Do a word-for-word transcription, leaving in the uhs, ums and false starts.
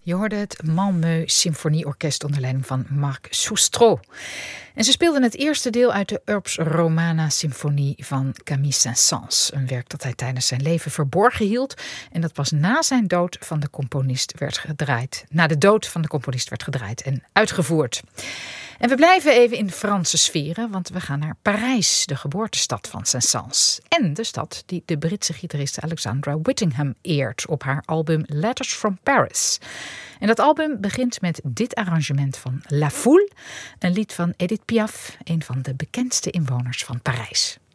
Je hoorde het Malmö Symfonieorkest onder leiding van Marc Soustro. En ze speelden het eerste deel uit de Urbs Romana Symfonie van Camille Saint-Saëns. Een werk dat hij tijdens zijn leven verborgen hield en dat pas na zijn dood van de componist werd gedraaid. Na de dood van de componist werd gedraaid en uitgevoerd. En we blijven even in Franse sferen, want we gaan naar Parijs, de geboortestad van Saint-Saëns. En de stad die de Britse gitariste Alexandra Whittingham eert op haar album Letters from Paris. En dat album begint met dit arrangement van La Foule, een lied van Edith Piaf, een van de bekendste inwoners van Parijs.